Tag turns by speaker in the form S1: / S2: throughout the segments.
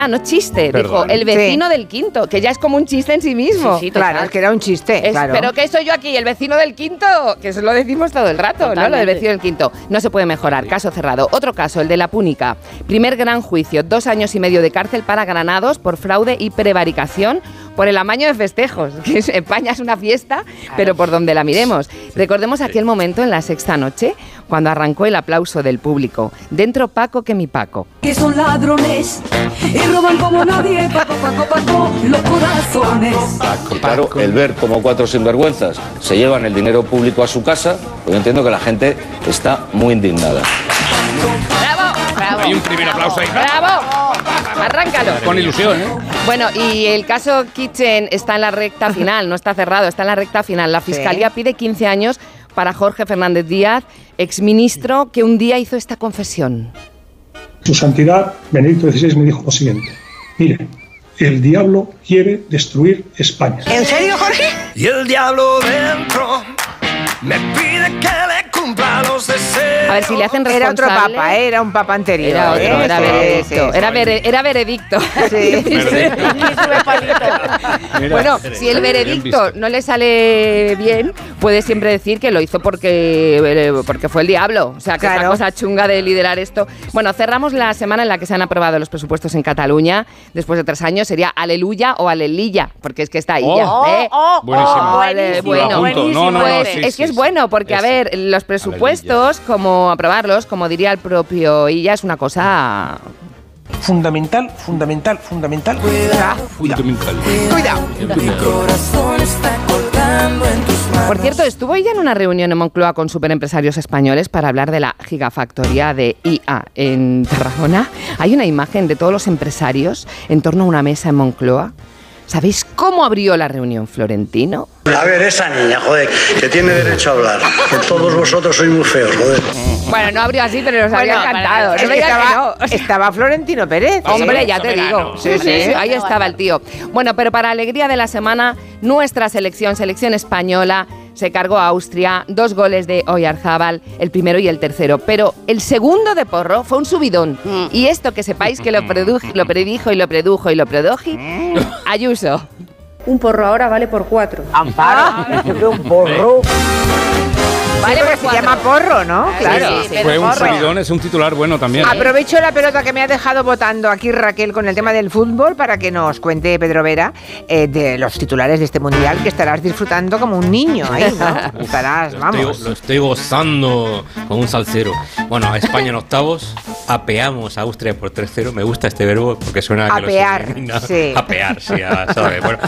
S1: no chiste,
S2: Perdón.
S1: dijo el vecino del quinto, que ya es como un chiste en sí mismo.
S3: Sí, claro, es que era un chiste, claro.
S1: Pero ¿qué soy yo aquí? El vecino del quinto, que eso lo decimos todo el rato,
S4: Totalmente.
S1: ¿no? Lo del vecino del quinto. No se puede mejorar, caso cerrado. Otro caso, el de la Púnica. Primer gran juicio, 2 años y medio de cárcel para Granados por fraude y prevaricación por el amaño de festejos, que España es una fiesta, pero por donde la miremos. Recordemos aquel momento en la sexta noche, cuando arrancó el aplauso del público. Dentro Paco que mi Paco.
S5: Que son ladrones y roban como nadie, Paco, Paco, Paco, los corazones.
S6: Y claro, el ver cómo 4 sinvergüenzas se llevan el dinero público a su casa, pues yo entiendo que la gente está muy indignada.
S1: ¡Bravo! ¡Bravo!
S2: Hay un primer aplauso ahí.
S1: ¡Bravo! Arráncalo.
S2: Con ilusión, ¿eh?
S1: Bueno, y el caso Kitchen está en la recta final, no está cerrado, está en la recta final. La Fiscalía pide 15 años para Jorge Fernández Díaz, exministro, que un día hizo esta confesión.
S7: Su Santidad Benedicto XVI me dijo lo siguiente: mire, el diablo quiere destruir España.
S3: ¿En serio, Jorge?
S8: Y el diablo dentro me pide que le cumpla los deseos.
S1: A ver si le hacen
S3: Era
S1: responsable.
S3: otro papa, era un papa anterior.
S1: Era otro, era
S3: Sí,
S1: veredicto.
S3: sí, sí.
S1: Era veredicto.
S3: Sí.
S1: Bueno, si el veredicto no le sale bien, puede siempre decir que lo hizo porque fue el diablo. O sea, que es una cosa chunga de liderar esto. Bueno, cerramos la semana en la que se han aprobado los presupuestos en Cataluña. Después de 3 años sería aleluya o alelilla, porque es que está ahí ya.
S2: Buenísimo.
S1: Buenísimo. Pues es que es bueno, porque a ver, los presupuestos, como aprobarlos, como diría el propio Illa, es una cosa...
S8: Fundamental.
S3: Cuidado.
S1: Por cierto, estuvo ella en una reunión en Moncloa con superempresarios españoles para hablar de la gigafactoría de IA en Tarragona. Hay una imagen de todos los empresarios en torno a una mesa en Moncloa. ¿Sabéis cómo abrió la reunión Florentino?
S9: A ver, esa niña, joder, que tiene derecho a hablar. Que todos vosotros sois muy feos, joder.
S1: Bueno, no abrió así, pero nos había encantado.
S3: Es que estaba Florentino Pérez.
S1: Hombre, ya te digo. Sí, ahí estaba el tío. Bueno, pero para alegría de la semana, nuestra selección española, se cargó a Austria, 2 goles de Oyarzábal, el primero y el tercero. Pero el segundo de Porro fue un subidón. Y esto que sepáis que lo predijo, Ayuso.
S10: Un porro ahora vale por 4.
S3: Amparo, un porro. Vale, pues se llama porro, ¿no? Claro.
S2: Fue un subidón, es un titular bueno también.
S3: Aprovecho la pelota que me ha dejado votando aquí Raquel con el tema del fútbol para que nos cuente Pedro Vera de los titulares de este mundial, que estarás disfrutando como un niño ahí, ¿no? Estarás, vamos.
S11: Lo estoy gozando como un salsero. Bueno, a España en octavos, apeamos a Austria por 3-0. Me gusta este verbo porque suena a que
S3: apear,
S11: los elimina.
S3: sí.
S11: Apear, sí, ¿sabes? Bueno.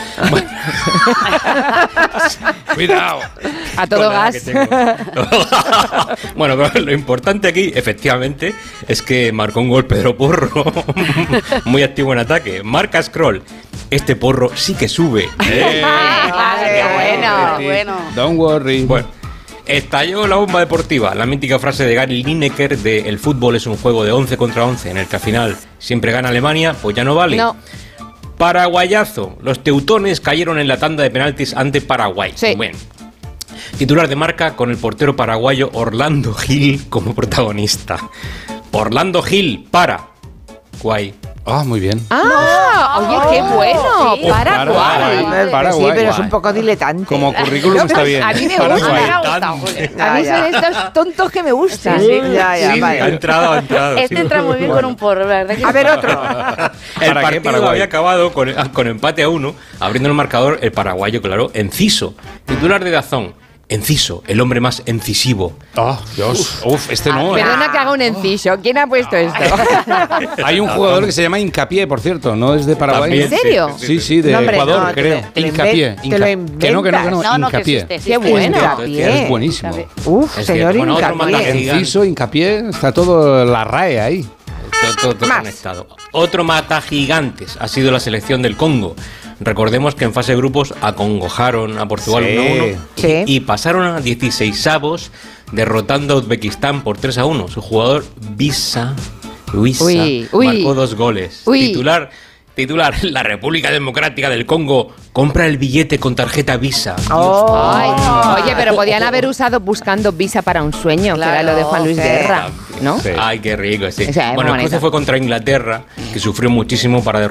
S2: Cuidado.
S1: A todo gas.
S11: Bueno, pero lo importante aquí, efectivamente, es que marcó un gol Pedro Porro, muy activo en ataque. Marca Scroll. Este Porro sí que sube.
S3: ¡Qué
S4: bueno!
S2: Don't worry.
S11: Bueno, estalló la bomba deportiva, la mítica frase de Gary Lineker de el fútbol es un juego de 11 contra 11, en el que al final siempre gana Alemania, pues ya no vale.
S1: No.
S11: Paraguayazo. Los teutones cayeron en la tanda de penaltis ante Paraguay.
S1: Sí.
S11: Bueno. Titular de Marca con el portero paraguayo Orlando Gil como protagonista. Orlando Gil, Paraguay.
S2: Ah, muy bien.
S1: Oye, qué bueno.
S4: Sí.
S1: Paraguay.
S3: Sí, pero es un poco diletante.
S2: Como currículum está bien.
S1: A mí me
S2: Paraguay.
S1: gusta. A mí son estos tontos que me gustan.
S3: Sí, vale.
S11: Ha entrado.
S4: Este entra muy bien con un porro, la verdad que
S3: A ver, otro.
S11: El
S2: ¿Para qué,
S11: partido
S2: Paraguay?
S11: había acabado con empate a 1, abriendo el marcador el paraguayo, claro, Enciso. Titular de Dazón. Enciso, el hombre más incisivo.
S2: Oh, Dios. Uf, este no.
S1: Perdona que haga un enciso. ¿Quién ha puesto esto?
S2: Hay un jugador que se llama Hincapié, por cierto, no es de Paraguay.
S11: También,
S1: ¿En serio?
S2: Sí, de
S3: No, hombre,
S2: Ecuador,
S3: no,
S2: creo.
S3: te lo
S2: Hincapié.
S3: te lo
S2: Que no,
S3: inventas.
S4: No, que
S2: Hincapié.
S4: existe.
S1: Qué bueno.
S3: Hincapié.
S2: Es buenísimo.
S3: Uf,
S11: Es
S3: señor
S11: que, bueno, otro
S3: Hincapié.
S11: mataje.
S2: Enciso, Hincapié, está todo la RAE ahí.
S11: Todo
S3: Más.
S11: conectado. Otro mata gigantes ha sido la selección del Congo. Recordemos que en fase de grupos acongojaron a Portugal
S2: Sí.
S11: 1-1
S3: Sí.
S11: y pasaron a 16avos derrotando a Uzbekistán por 3-1. Su jugador Luisa
S1: Uy.
S11: marcó 2 goles.
S1: Uy.
S11: Titular, la República Democrática del Congo compra el billete con tarjeta Visa.
S1: Ay, oye, pero podían haber usado buscando visa para un sueño,
S4: Claro,
S1: que era lo de Juan Luis
S3: sí.
S1: Guerra, ¿no?
S2: Sí.
S11: Ay, qué rico, sí.
S1: Esa es
S11: Bueno, el
S1: bonita.
S11: cruce fue contra Inglaterra, que sufrió muchísimo para